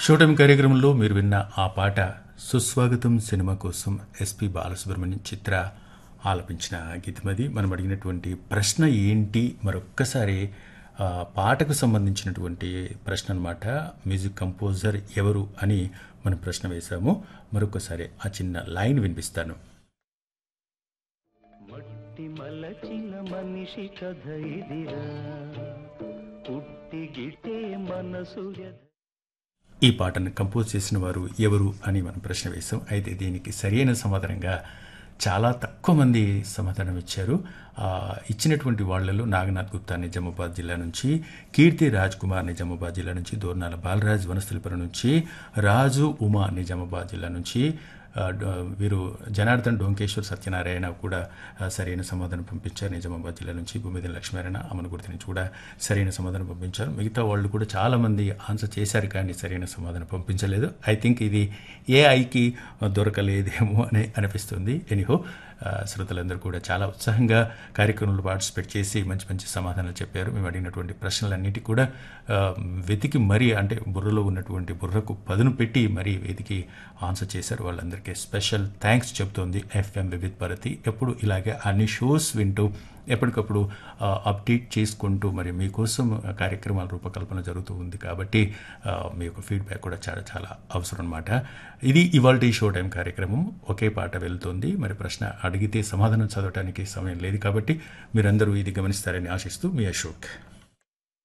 Show time కార్యక్రమంలో మీరు విన్న ఆ పాట సుస్వాగతం సినిమా కోసం ఎస్పి బాలసుబ్రహ్మణ్యం చిత్ర ఆలపించిన గీతమది. మనం అడిగినటువంటి ప్రశ్న ఏంటి, మరొక్కసారి పాటకు సంబంధించినటువంటి ప్రశ్న అనమాట. మ్యూజిక్ కంపోజర్ ఎవరు అని మనం ప్రశ్న వేశాము. మరొకసారి ఆ చిన్న లైన్ వినిపిస్తాను. మట్టి మలచిన మనిషి కథ ఇదిరా, పుట్టి గిట్టే మనసు ఈ పాటను కంపోజ్ చేసిన వారు ఎవరు అని మనం ప్రశ్న వేశాం. అయితే దీనికి సరైన సమాధానంగా చాలా తక్కువ మంది సమాధానం ఇచ్చారు. ఇచ్చినటువంటి వాళ్లలో నాగనాథ్ గుప్తా నిజామాబాద్ జిల్లా నుంచి, కీర్తి రాజ్ కుమార్ నిజామాబాద్ జిల్లా నుంచి, దోర్నాల బాలరాజ్ వనస్థలిపురం నుంచి, రాజు ఉమా నిజామాబాద్ జిల్లా నుంచి, వీరు జనార్దన్ డోంకేశ్వర్ సత్యనారాయణ కూడా సరైన సమాధానం పంపించారు నిజామాబాద్ జిల్లా నుంచి. భూమిదిన లక్ష్మీనారాయణ అమనగుర్తి నుంచి కూడా సరైన సమాధానం పంపించారు. మిగతా వాళ్ళు కూడా చాలామంది ఆన్సర్ చేశారు కానీ సరైన సమాధానం పంపించలేదు. ఐ థింక్ ఇది ఏఐకి దొరకలేదేమో అని అనిపిస్తుంది. ఎనీహో శ్రోతలందరూ కూడా చాలా ఉత్సాహంగా కార్యక్రమంలో పార్టిసిపేట్ చేసి మంచి మంచి సమాధానాలు చెప్పారు. మేము అడిగినటువంటి ప్రశ్నలన్నిటి కూడా వెతికి మరీ, అంటే బుర్రలో ఉన్నటువంటి బుర్రకు పదును పెట్టి మరీ వెతికి ఆన్సర్ చేశారు. వాళ్ళందరికీ స్పెషల్ థ్యాంక్స్ చెప్తోంది ఎఫ్ఎం వివిధ్ భారతి. ఎప్పుడు ఇలాగే అన్ని షోస్ వింటూ ఎప్పటికప్పుడు అప్డేట్ చేసుకుంటూ మరి మీకోసం కార్యక్రమాల రూపకల్పన జరుగుతూ ఉంది. కాబట్టి మీ యొక్క ఫీడ్బ్యాక్ కూడా చాలా చాలా అవసరం అనమాట. ఇది ఇవాల్టి షో టైం కార్యక్రమం. ఒకే పాట వెళ్తుంది. మరి ప్రశ్న అడిగితే సమాధానం చదవడానికి సమయం లేదు కాబట్టి మీరందరూ ఇది గమనిస్తారని ఆశిస్తూ మీ అశోక్.